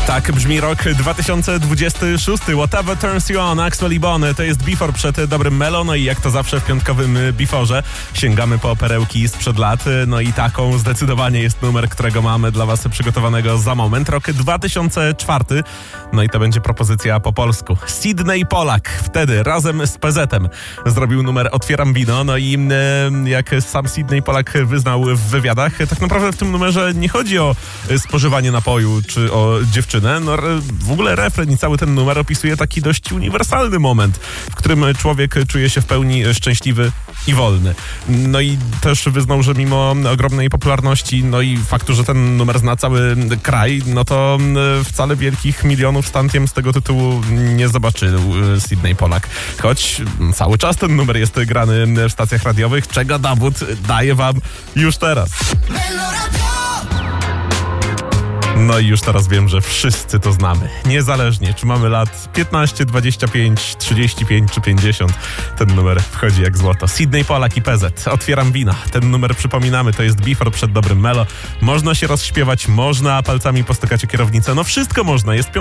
Tak brzmi rok 2026. Whatever Turns You On, Axwell i Bonny. To jest Before przed dobrym Melo. No i jak to zawsze w piątkowym Beforze sięgamy po perełki sprzed lat. No i taką zdecydowanie jest numer, którego mamy dla was przygotowanego za moment. Rok 2004. No i to będzie propozycja po polsku. Sydney Polak wtedy razem z PZ-em zrobił numer Otwieram wino. No i jak sam Sydney Polak wyznał w wywiadach, tak naprawdę w tym numerze nie chodzi o spożywanie napoju czy o dziewczynę. No, w ogóle refren i cały ten numer opisuje taki dość uniwersalny moment, w którym człowiek czuje się w pełni szczęśliwy i wolny. No i też wyznał, że mimo ogromnej popularności, no i faktu, że ten numer zna cały kraj, no to wcale wielkich milionów stantiem z tego tytułu nie zobaczył Sydney Polak. Choć cały czas ten numer jest grany w stacjach radiowych, czego dowód daję wam już teraz. No i już teraz wiem, że wszyscy to znamy. Niezależnie, czy mamy lat 15, 25, 35 czy 50. Ten numer wchodzi jak złoto. Sydney Polak i PZ. Otwieram wina. Ten numer przypominamy, to jest Before przed dobrym Melo. Można się rozśpiewać, można palcami postykać o kierownicę. No wszystko można. Jest